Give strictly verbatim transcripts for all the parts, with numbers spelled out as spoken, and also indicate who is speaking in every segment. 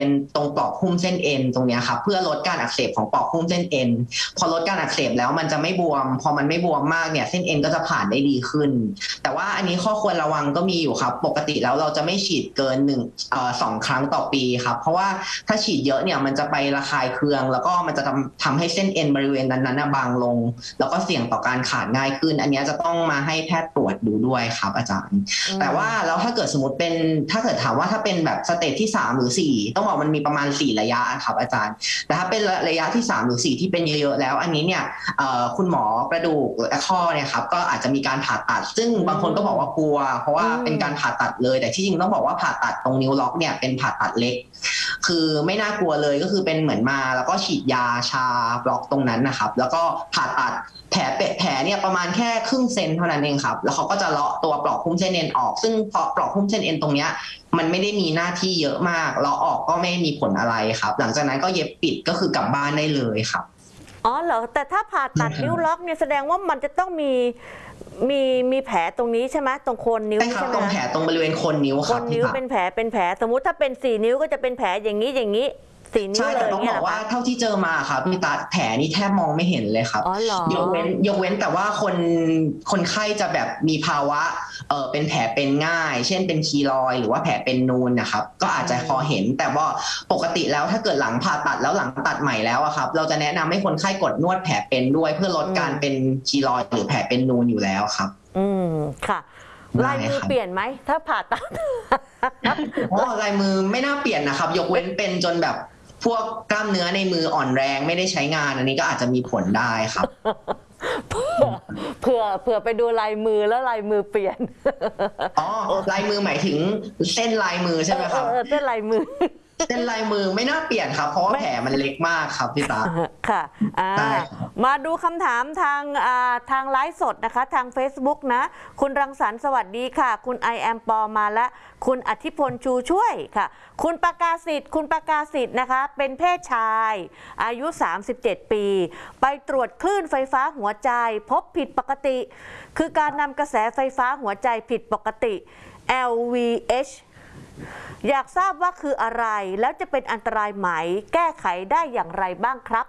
Speaker 1: ตรงปลอกหุ้มเส้นเอ็นตรงนี้ครับเพื่อลดการอักเสบของปลอกหุ้มเส้นเอ็นพอลดการอักเสบแล้วมันจะไม่บวมพอมันไม่บวมมากเนี่ยเส้นเอ็นก็จะผ่านได้ดีขึ้นแต่ว่าอันนี้ข้อควรระวังก็มีอยู่ครับปกติแล้วเราจะไม่ฉีดเกินหนึ่งเอ่อสองครั้งต่อปีครับเพราะว่าถ้าฉีดเยอะเนี่ยมันจะไประคายเคืองแล้วก็มันจะทำทำให้เส้นเอ็นบริเวณนั้นๆบางลงแล้วก็เสี่ยงต่อการขาดง่ายขึ้นอันนี้จะต้องมาให้แพทย์ตรวจดูด้วยครับอาจารย์แต่ว่าแล้วถ้าเกิดสมมติเป็นถ้าเกิดถามว่าถ้าเป็นแบบสเตจที่สามหรือสี่ต้องบอกมันมีประมาณสี่ระยะครับอาจารย์แต่ถ้าเป็นระยะที่สามหรือสี่ที่เป็นเยอะๆแล้วอันนี้เนี่ยคุณหมอกระดูกและข้อเนี่ยครับก็อาจจะมีการผ่าตัดซึ่งบางคนก็บอกว่ากลัวเพราะว่าเป็นการผ่าตัดเลยแต่ที่จริงต้องบอกว่าผ่าตัดตรงนิ้วล็อกเนี่ยเป็นผ่าตัดเล็กคือไม่น่ากลัวเลยก็คือเป็นเหมือนมาแล้วก็ฉีดยาชาบล็อกตรงนั้นนะครับแล้วก็ผ่าตัดแผลเป็ดแผลเนี่ยประมาณแค่ครึ่งเซนเท่านั้นเองครับแล้วเขาก็จะเลาะตัวปลอกหุ้มเส้นเอ็นออกซึ่งปลอกหุ้มเส้นเอ็นตรงเนี้ยมันไม่ได้มีหน้าที่เยอะมากเลาะออกก็ไม่มีผลอะไรครับหลังจากนั้นก็เย็บปิดก็คือกลับบ้านได้เลยครับ
Speaker 2: อ๋อเหรอแต่ถ้าผ่าตัดนิ้วล็อกเนี่ยแสดงว่ามันจะต้องมีมีมีแผลตรงนี้ใช่ไหมตรงโคนนิ้วใช่ไหม
Speaker 1: ตรงแผลตรงบริเวณโคนนิ้วครับโคน
Speaker 2: นิ้วเป็นแผลเป็นแผลสมมุติถ้าเป็นสี่นิ้วก็จะเป็นแผลอย่างนี้อย่างนี้สี่นิ้วเลย
Speaker 1: ต้องบอกว่าเท่าที่เจอมาครับพี่ตาแผลนี่แทบมองไม่เห็นเลยครับยกเว้นยกเว้นแต่ว่าคนคนไข้จะแบบมีภาวะเออเป็นแผลเป็นง่ายเช่นเป็นคีลอยหรือว่าแผลเป็นนูนนะครับก็อาจจะพอเห็นแต่ว่าปกติแล้วถ้าเกิดหลังผ่าตัดแล้วหลังตัดใหม่แล้วอะครับเราจะแนะนำให้คนไข้กดนวดแผลเป็นด้วยเพื่อลดการเป็นคีลอยหรือแผลเป็นนูนอยู่แล้วครับ
Speaker 2: อืมค่ะลายมือเปลี่ยนไหมถ้าผ่าตัด
Speaker 1: อ๋อลายมือไม่น่าเปลี่ยนนะครับยกเว้นเป็นจนแบบพวกกล้ามเนื้อในมืออ่อนแรงไม่ได้ใช้งานอันนี้ก็อาจจะมีผลได้ครับ
Speaker 2: เผื่อเผื่อไปดูลายมือแล้วลายมือเปลี่ยน
Speaker 1: อ๋อลายมือหมายถึงเส้นลายมือใช่ไหมครับ
Speaker 2: เส้นลายมือ
Speaker 1: เส้นลายมือไม่น่าเปลี่ยนครับเพราะว่าแผลมันเล็กมากครับพี่ตา
Speaker 2: ค่ะมาดูคำถามทางทางไลฟ์สดนะคะทาง Facebook นะคุณรังสรรค์สวัสดีค่ะคุณ I am ปอมาและคุณอธิพลชูช่วยค่ะคุณประกาศิษฐ์คุณประกาศิษฐ์นะคะเป็นเพศชายอายุสามสิบเจ็ดปีไปตรวจคลื่นไฟฟ้าหัวใจพบผิดปกติคือการนำกระแสไฟฟ้าหัวใจผิดปกติ แอล วี เอชอยากทราบว่าคืออะไรแล้วจะเป็นอันตรายไหมแก้ไขได้อย่างไรบ้างครับ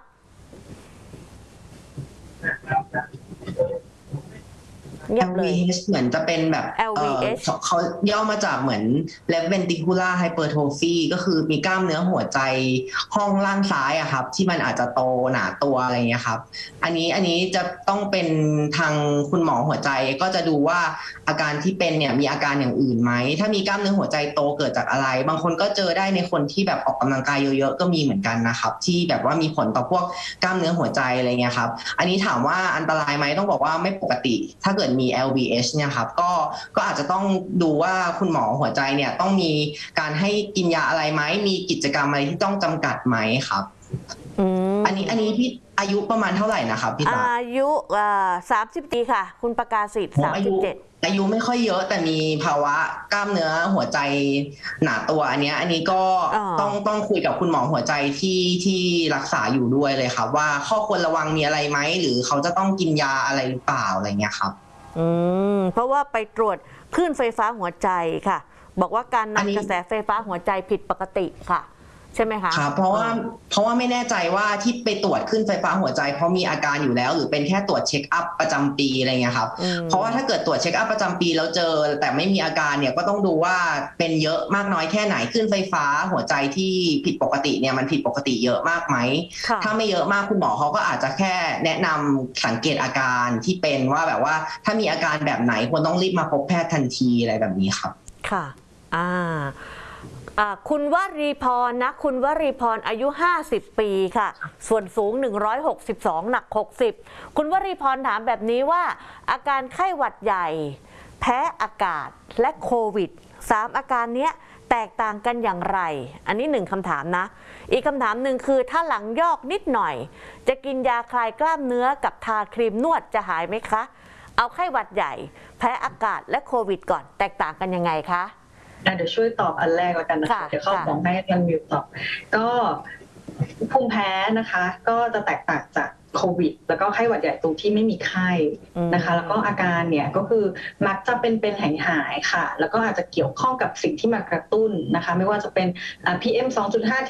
Speaker 1: แอล วี เอช เหมือนจะเป็นแบบ
Speaker 2: แอล วี เอช
Speaker 1: เขาย่อมาจากเหมือน left ventricular hypertrophy ก็คือมีกล้ามเนื้อหัวใจห้องล่างซ้ายอะครับที่มันอาจจะโตหนาตัวอะไรเงี้ยครับอันนี้อันนี้จะต้องเป็นทางคุณหมอหัวใจก็จะดูว่าอาการที่เป็นเนี่ยมีอาการอย่างอื่นไหมถ้ามีกล้ามเนื้อหัวใจโตเกิดจากอะไรบางคนก็เจอได้ในคนที่แบบออกกำลังกายเยอะๆก็มีเหมือนกันนะครับที่แบบว่ามีผลต่อพวกกล้ามเนื้อหัวใจอะไรเงี้ยครับอันนี้ถามว่าอันตรายไหมต้องบอกว่าไม่ปกติถ้าเกิดมี แอล วี เอช เนี่ยครับก็ก็อาจจะต้องดูว่าคุณหมอหัวใจเนี่ยต้องมีการให้กินยาอะไรไหมมีกิจกรรมอะไรที่ต้องจำกัดไหมครับอันนี้อันนี้พี่อายุประมาณเท่าไหร่นะครับพี่ตา
Speaker 2: อายุสามสิบปีค่ะคุณประกาศิษฐ์สามสิบเจ็ด
Speaker 1: อายุไม่ค่อยเยอะแต่มีภาวะกล้ามเนื้อหัวใจหนาตัวอันนี้อันนี้ก็ต้องต้องคุยกับคุณหมอหัวใจที่ที่รักษาอยู่ด้วยเลยครับว่าข้อควรระวังมีอะไรไหมหรือเขาจะต้องกินยาอะไรหรือเปล่าอะไรเงี้ยครับ
Speaker 2: อืมเพราะว่าไปตรวจคลื่นไฟฟ้าหัวใจค่ะบอกว่าการนำกระแสไฟฟ้าหัวใจผิดปกติค่ะใช่ไหมคะ
Speaker 1: ครับเพราะว่าเพราะว่าไม่แน่ใจว่าที่ไปตรวจขึ้นไฟฟ้าหัวใจเพราะมีอาการอยู่แล้วหรือเป็นแค่ตรวจเช็คอัพประจำปีอะไรเงี้ยครับเพราะว่าถ้าเกิดตรวจเช็คอัพประจำปีแล้วเจอแต่ไม่มีอาการเนี่ยก็ต้องดูว่าเป็นเยอะมากน้อยแค่ไหนขึ้นไฟฟ้าหัวใจที่ผิดปกติเนี่ยมันผิดปกติเยอะมากไหมถ้าไม่เยอะมากคุณหมอเขาก็อาจจะแค่แนะนำสังเกตอาการที่เป็นว่าแบบว่าถ้ามีอาการแบบไหนควรต้องรีบมาพบแพทย์ทันทีอะไรแบบนี้ครับ
Speaker 2: ค่ะอ่าคุณวรีพรนะคุณวรีพรอายุห้าสิบปีค่ะส่วนสูงหนึ่งร้อยหกสิบสองหนักหกสิบคุณวรีพรถามแบบนี้ว่าอาการไข้หวัดใหญ่แพ้อากาศและโควิดสามอาการเนี้ยแตกต่างกันอย่างไรอันนี้หนึ่งคำถามนะอีกคำถามหนึ่งคือถ้าหลังยอกนิดหน่อยจะกินยาคลายกล้ามเนื้อกับทาครีมนวดจะหายไหมคะเอาไข้หวัดใหญ่แพ้อากาศและโควิดก่อนแตกต่างกันยังไงคะ
Speaker 3: เดี๋ยวช่วยตอบอันแรกแล้วกันนะคะเดี๋ยวเข้าของให้ยังมิวตอบก็ภูมิแพ้นะคะก็จะแตกต่างจากโควิดแล้วก็ไข้หวัดใหญ่ตรงที่ไม่มีไข้นะคะแล้วก็อาการเนี่ยก็คือมักจะเป็นเป็นหายหายค่ะแล้วก็อาจจะเกี่ยวข้องกับสิ่งที่มากระตุ้นนะคะไม่ว่าจะเป็น พี เอ็ม สองจุดห้า